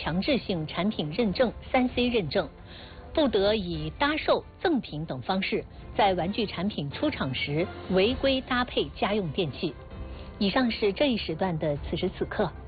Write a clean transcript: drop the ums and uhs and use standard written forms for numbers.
强制性产品认证3C 认证，不得以搭售、赠品等方式在玩具产品出厂时违规搭配家用电器。以上是这一时段的此时此刻。